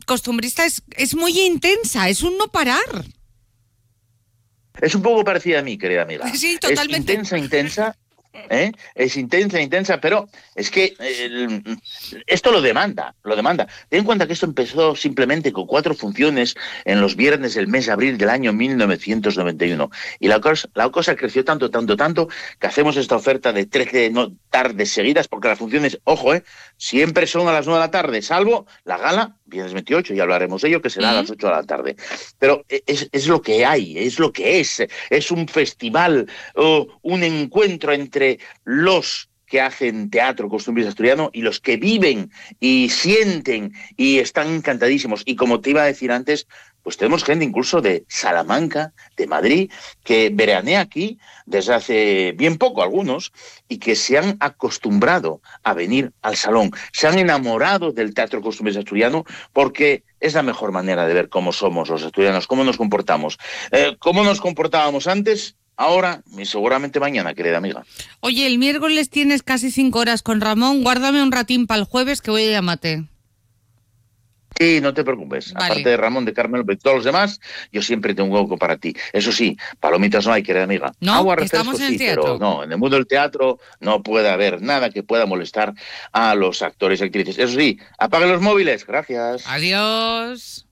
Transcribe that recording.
costumbrista es muy intensa, es un no parar. Es un poco parecida a mí, querida amiga. Sí, totalmente. Es intensa, ¿eh? Es intensa, pero es que esto lo demanda. Ten en cuenta que esto empezó simplemente con 4 funciones en los viernes del mes de abril del año 1991. Y la cosa creció tanto, que hacemos esta oferta de 13 tardes seguidas, porque las funciones, ojo, siempre son a las 9 de la tarde, salvo la gala, viernes 28, ya hablaremos de ello, que será a las 8 de la tarde. Pero es lo que hay, es lo que es un festival, un encuentro entre los que hacen teatro costumbrista asturiano y los que viven y sienten y están encantadísimos. Y como te iba a decir antes, pues tenemos gente incluso de Salamanca, de Madrid, que veranea aquí desde hace bien poco algunos y que se han acostumbrado a venir al salón, se han enamorado del teatro costumbrista asturiano porque es la mejor manera de ver cómo somos los asturianos, cómo nos comportamos, cómo nos comportábamos antes, ahora y seguramente mañana, querida amiga. Oye, el miércoles tienes casi 5 horas con Ramón. Guárdame un ratín para el jueves que voy a llamarte. Sí, no te preocupes. Vale. Aparte de Ramón, de Carmelo, de todos los demás, yo siempre tengo un hueco para ti. Eso sí, palomitas no hay, querida amiga. No, agua, que refresco estamos en el sí, teatro. pero no, en el mundo del teatro no puede haber nada que pueda molestar a los actores y actrices. Eso sí, apaguen los móviles. Gracias. Adiós.